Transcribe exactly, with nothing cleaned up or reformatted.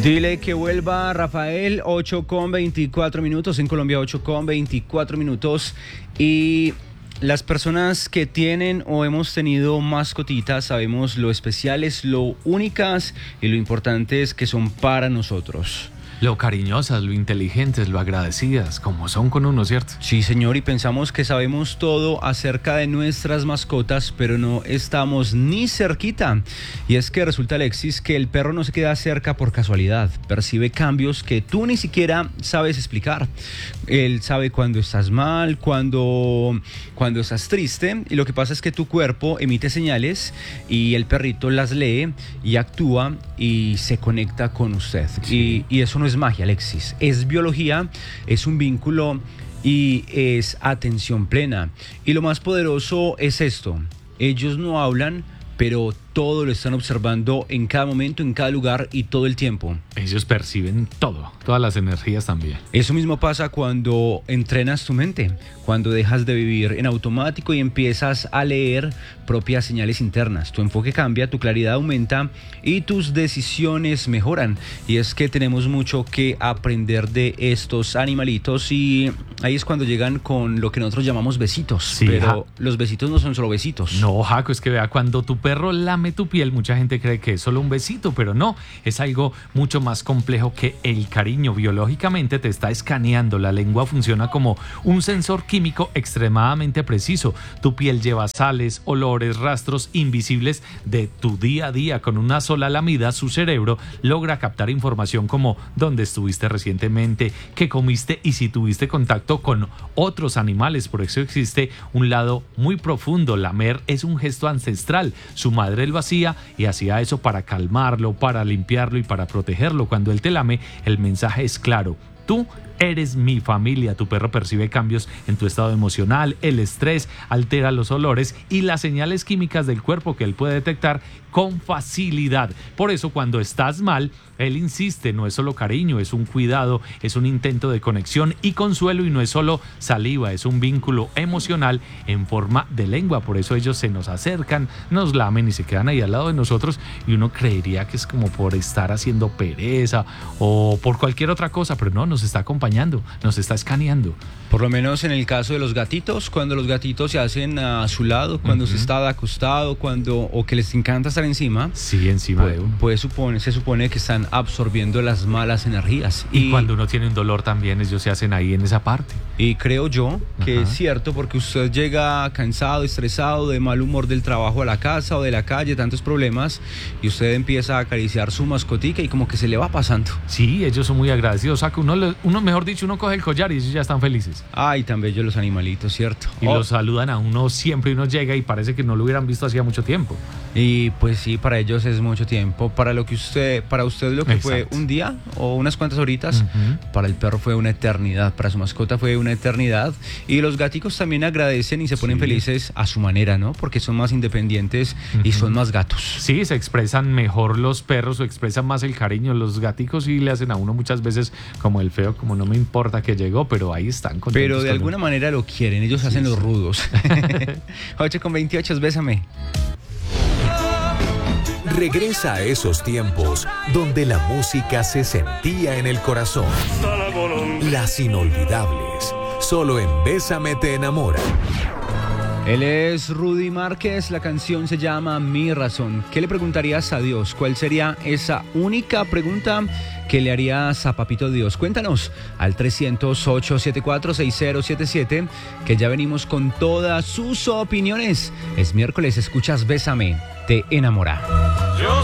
Dile que vuelva Rafael, ocho con veinticuatro minutos, en Colombia ocho con veinticuatro minutos. Y las personas que tienen o hemos tenido mascotitas sabemos lo especiales, lo únicas y lo importantes que son para nosotros. Lo cariñosas, lo inteligentes, lo agradecidas, como son con uno, ¿cierto? Sí, señor, y pensamos que sabemos todo acerca de nuestras mascotas, pero no estamos ni cerquita. Y es que resulta, Alexis, que el perro no se queda cerca por casualidad. Percibe cambios que tú ni siquiera sabes explicar. Él sabe cuando estás mal, cuando, cuando estás triste, y lo que pasa es que tu cuerpo emite señales y el perrito las lee y actúa y se conecta con usted. Sí. Y, y eso no es magia, Alexis, es biología, es un vínculo y es atención plena. Y lo más poderoso es esto: ellos no hablan, pero todo lo están observando en cada momento, en cada lugar y todo el tiempo. Ellos perciben todo, todas las energías también. Eso mismo pasa cuando entrenas tu mente, cuando dejas de vivir en automático y empiezas a leer propias señales internas. Tu enfoque cambia, tu claridad aumenta y tus decisiones mejoran. Y es que tenemos mucho que aprender de estos animalitos, y ahí es cuando llegan con lo que nosotros llamamos besitos. Sí, pero ja. Los besitos no son solo besitos. No, Jaco, es que vea, cuando tu perro lame tu piel, mucha gente cree que es solo un besito, pero no, es algo mucho más complejo que el cariño. Biológicamente te está escaneando. La lengua funciona como un sensor químico extremadamente preciso. Tu piel lleva sales, olores, rastros invisibles de tu día a día. Con una sola lamida, su cerebro logra captar información como dónde estuviste recientemente, qué comiste y si tuviste contacto con otros animales. Por eso existe un lado muy profundo. Lamer es un gesto ancestral. Su madre lo hacía y hacía eso para calmarlo, para limpiarlo y para protegerlo. Cuando él te lame, el mensaje es claro: tú eres mi familia. Tu perro percibe cambios en tu estado emocional, el estrés altera los olores y las señales químicas del cuerpo que él puede detectar con facilidad. Por eso, cuando estás mal, él insiste. No es solo cariño, es un cuidado, es un intento de conexión y consuelo, y no es solo saliva, es un vínculo emocional en forma de lengua. Por eso ellos se nos acercan, nos lamen y se quedan ahí al lado de nosotros, y uno creería que es como por estar haciendo pereza o por cualquier otra cosa, pero no, nos está acompañando, nos está escaneando. Por lo menos en el caso de los gatitos, cuando los gatitos se hacen a su lado, cuando uh-huh. se está de acostado, cuando, o que les encanta estar encima. Sí, encima pues, de uno. Pues supone, se supone que están absorbiendo las malas energías. Y, y cuando uno tiene un dolor también, ellos se hacen ahí en esa parte. Y creo yo que uh-huh. es cierto, porque usted llega cansado, estresado, de mal humor del trabajo a la casa o de la calle, tantos problemas, y usted empieza a acariciar su mascotica y como que se le va pasando. Sí, ellos son muy agradecidos. O sea, que uno, uno, mejor dicho, uno coge el collar y ellos ya están felices. Ay, tan bellos los animalitos, ¿cierto? Y oh. los saludan a uno siempre, y uno llega y parece que no lo hubieran visto hacía mucho tiempo. Y pues sí, para ellos es mucho tiempo. Para lo que usted, para usted lo que Exacto. fue un día o unas cuantas horitas, uh-huh. para el perro fue una eternidad, para su mascota fue una eternidad. Y los gaticos también agradecen y se ponen sí. felices a su manera, ¿no? Porque son más independientes uh-huh. y son más gatos. Sí, se expresan mejor los perros, o expresan más el cariño. Los gaticos sí le hacen a uno muchas veces como el feo, como no me importa que llegó, pero ahí están contentos. Pero de alguna uno. manera lo quieren, ellos sí, hacen los sí. rudos. ocho con veintiocho, bésame. Regresa a esos tiempos donde la música se sentía en el corazón. Las inolvidables. Solo en Bésame te enamora. Él es Rudy Márquez, la canción se llama Mi Razón. ¿Qué le preguntarías a Dios? ¿Cuál sería esa única pregunta que le harías a Papito Dios? Cuéntanos al trescientos, ocho setenta y cuatro, sesenta setenta y siete, que ya venimos con todas sus opiniones. Es miércoles, escuchas Bésame te enamora.